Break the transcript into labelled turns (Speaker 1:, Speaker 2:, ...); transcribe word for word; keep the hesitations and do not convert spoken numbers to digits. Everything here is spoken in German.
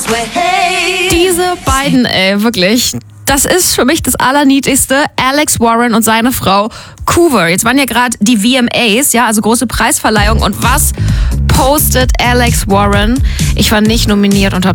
Speaker 1: Diese beiden, ey, wirklich. Das ist für mich das Allerniedlichste. Alex Warren und seine Frau Coover. Jetzt waren ja gerade die V M As, ja, also große Preisverleihung. Und was postet Alex Warren? Ich war nicht nominiert und habe